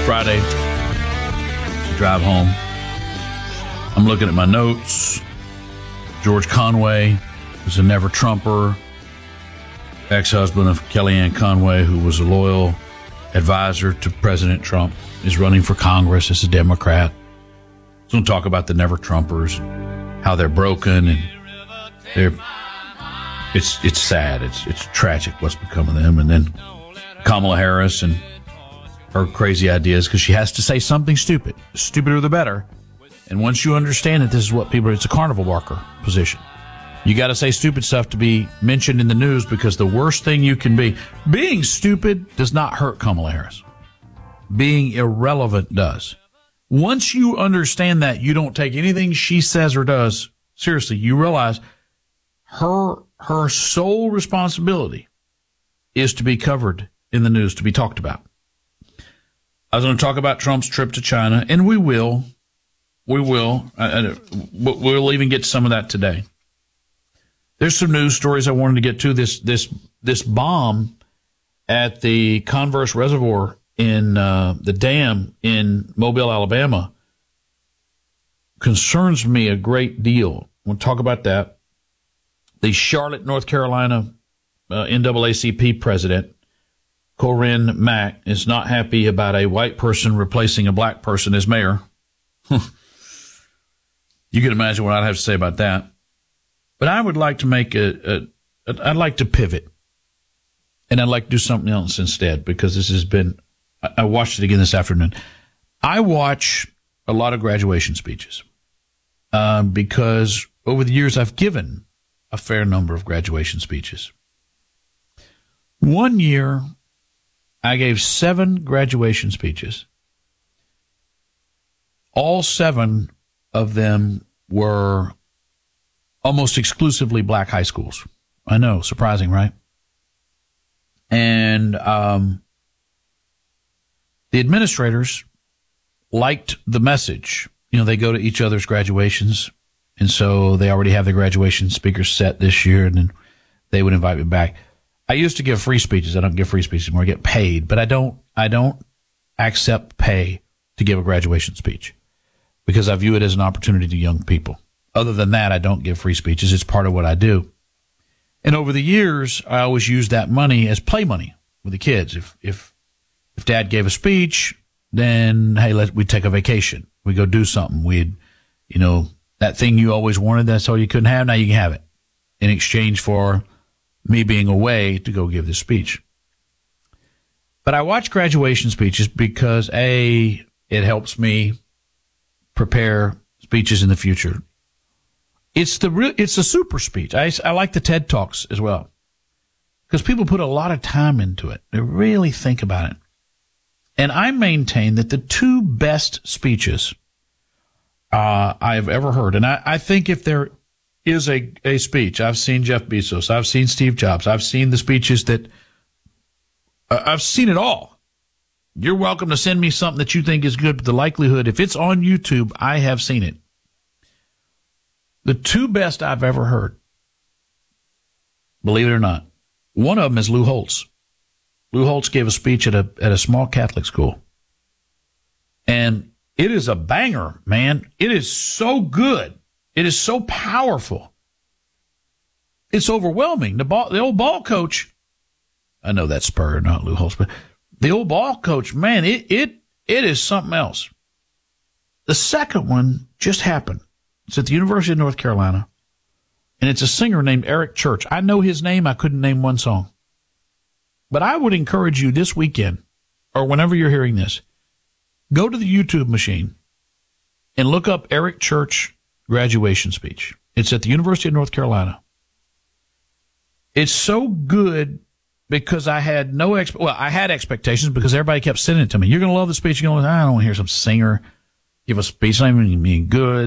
Friday, drive home. I'm looking at my notes. George Conway was a never Trumper, ex-husband of Kellyanne Conway, who was a loyal advisor to President Trump, is running for Congress as a Democrat. So we'll talk about the never Trumpers, how they're broken, and it's sad. It's tragic what's become of them. And then Kamala Harris and her crazy ideas, because she has to say something stupid. Stupider the better. And once you understand that this is what people, it's a carnival barker position. You got to say stupid stuff to be mentioned in the news, because the worst thing you can be, being stupid does not hurt Kamala Harris. Being irrelevant does. Once you understand that, you don't take anything she says or does seriously. You realize her sole responsibility is to be covered in the news, to be talked about. I was going to talk about Trump's trip to China, and we will. We'll even get to some of that today. There's some news stories I wanted to get to. This bomb at the Converse Reservoir in the dam in Mobile, Alabama, concerns me a great deal. We'll talk about that. The Charlotte, North Carolina NAACP president, Corinne Mack, is not happy about a white person replacing a black person as mayor. You can imagine what I'd have to say about that. But I would like to make I'd like to pivot. And I'd like to do something else instead, because this has been, I watched it again this afternoon. I watch a lot of graduation speeches because over the years I've given a fair number of graduation speeches. One year, I gave 7 graduation speeches. All 7 of them were almost exclusively black high schools. I know, surprising, right? And the administrators liked the message. You know, they go to each other's graduations, and so they already have the graduation speakers set this year, and then they would invite me back. I used to give free speeches. I don't give free speeches anymore. I get paid, but I don't accept pay to give a graduation speech, because I view it as an opportunity to young people. Other than that, I don't give free speeches. It's part of what I do. And over the years, I always used that money as play money with the kids. If Dad gave a speech, then, hey, we'd take a vacation. We'd go do something. That thing you always wanted, that's all you couldn't have, now you can have it, in exchange for me being away to go give this speech. But I watch graduation speeches because, A, it helps me prepare speeches in the future. It's a super speech. I like the TED Talks as well, because people put a lot of time into it. They really think about it. And I maintain that the 2 best speeches I've ever heard, and I think if there is a speech, I've seen Jeff Bezos, I've seen Steve Jobs, I've seen the speeches that I've seen it all. You're welcome to send me something that you think is good, but the likelihood, if it's on YouTube, I have seen it. The 2 best I've ever heard, believe it or not, one of them is Lou Holtz. Lou Holtz gave a speech at a small Catholic school. And it is a banger, man. It is so good. It is so powerful. It's overwhelming. The old ball coach, I know that's Spur, not Lou Holtz, but the old ball coach, man, it is something else. The second one just happened. It's at the University of North Carolina, and it's a singer named Eric Church. I know his name. I couldn't name one song. But I would encourage you this weekend, or whenever you're hearing this, go to the YouTube machine and look up Eric Church graduation speech. It's at the University of North Carolina. It's so good because I had I had expectations, because everybody kept sending it to me. You're going to love the speech. I don't want to hear some singer give a speech. It's not even good.